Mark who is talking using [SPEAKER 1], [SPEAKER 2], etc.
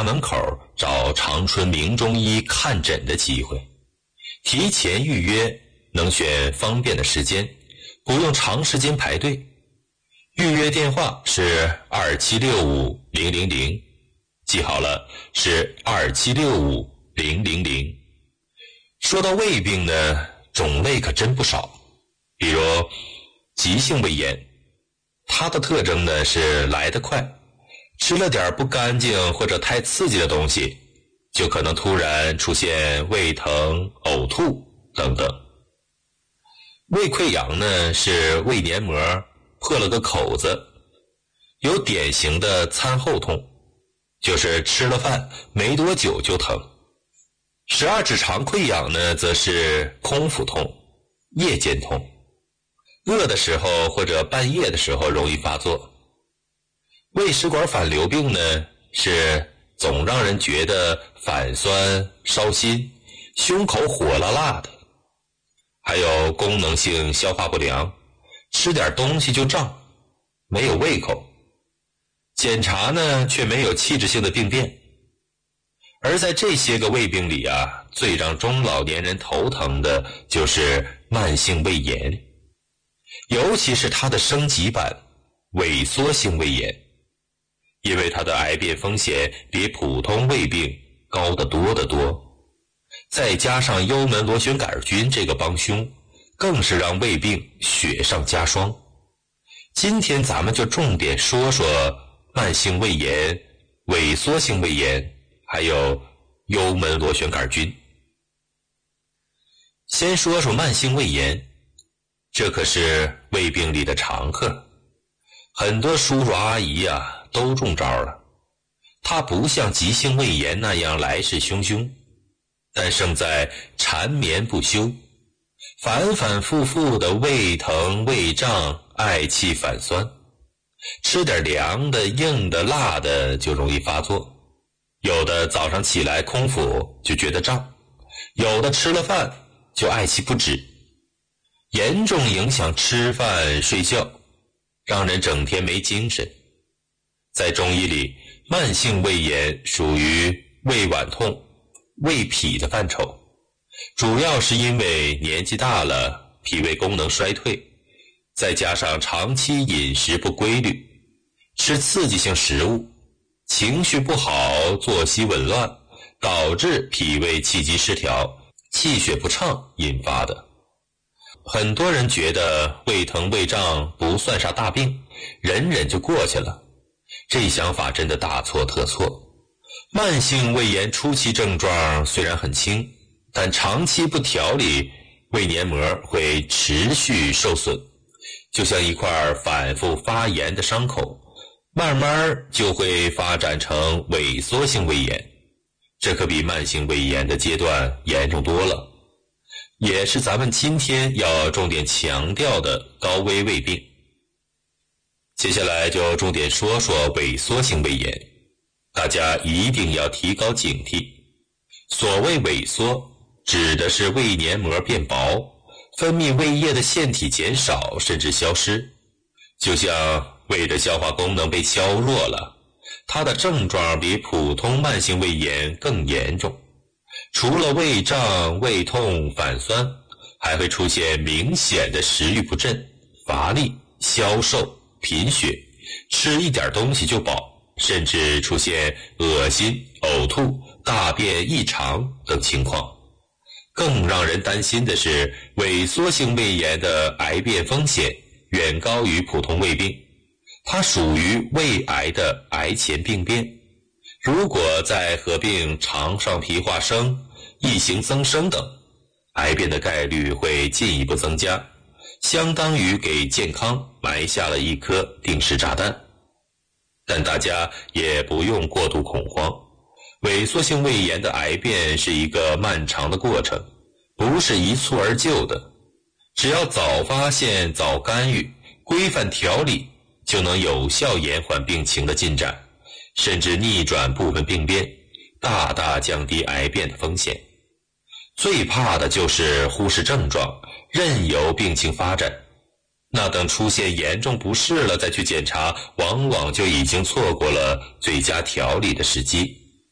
[SPEAKER 1] 家门口找长春名中医看诊的机会，提前预约，能选方便的时间，不用长时间排队。预约电话是2765-000，记好了，是2765-000。说到胃病呢，种类可真不少，比如急性胃炎，它的特征呢是来得快，吃了点不干净或者太刺激的东西，就可能突然出现胃疼、呕吐等等。胃溃疡呢是胃黏膜破了个口子，有典型的餐后痛，就是吃了饭没多久就疼。十二指肠溃疡呢则是空腹痛，夜间痛，饿的时候或者半夜的时候容易发作。胃食管反流病呢是总让人觉得反酸、烧心，胸口火辣辣的。还有功能性消化不良，吃点东西就胀，没有胃口。检查呢却没有器质性的病变。而在这些个胃病里啊，最让中老年人头疼的就是慢性胃炎，尤其是它的升级版萎缩性胃炎，因为它的癌变风险比普通胃病高得多得多。再加上幽门螺旋杆菌这个帮凶，更是让胃病雪上加霜。今天咱们就重点说说慢性胃炎、萎缩性胃炎，还有幽门螺旋杆菌。先说说慢性胃炎，这可是胃病里的常客，很多叔叔阿姨啊都中招了。它不像急性胃炎那样来势汹汹，但胜在缠绵不休，反反复复的胃疼、胃胀、嗳气反酸，吃点凉的、硬的、辣的就容易发作。有的早上起来空腹就觉得胀，有的吃了饭就嗳气不止，严重影响吃饭睡觉，让人整天没精神。在中医里，慢性胃炎属于胃脘痛、胃痞的范畴，主要是因为年纪大了，脾胃功能衰退，再加上长期饮食不规律，吃刺激性食物，情绪不好，作息紊乱，导致脾胃气机失调，气血不畅引发的。很多人觉得胃疼胃胀不算啥大病，忍忍就过去了，这想法真的大错特错。慢性胃炎初期症状虽然很轻，但长期不调理，胃黏膜会持续受损，就像一块反复发炎的伤口，慢慢就会发展成萎缩性胃炎，这可比慢性胃炎的阶段严重多了，也是咱们今天要重点强调的高危胃病。接下来就重点说说萎缩性胃炎，大家一定要提高警惕。所谓萎缩，指的是胃黏膜变薄，分泌胃液的腺体减少甚至消失，就像胃的消化功能被削弱了。它的症状比普通慢性胃炎更严重，除了胃胀、胃痛、反酸，还会出现明显的食欲不振、乏力、消瘦、贫血，吃一点东西就饱，甚至出现恶心、呕吐、大便异常等情况。更让人担心的是，萎缩性胃炎的癌变风险远高于普通胃病，它属于胃癌的癌前病变。如果再合并肠上皮化生、异型增生等，癌变的概率会进一步增加，相当于给健康埋下了一颗定时炸弹。但大家也不用过度恐慌，萎缩性胃炎的癌变是一个漫长的过程，不是一蹴而就的。只要早发现、早干预、规范调理，就能有效延缓病情的进展，甚至逆转部分病变，大大降低癌变的风险。最怕的就是忽视症状，任由病情发展。那等出现严重不适了再去检查，往往就已经错过了最佳调理的时机。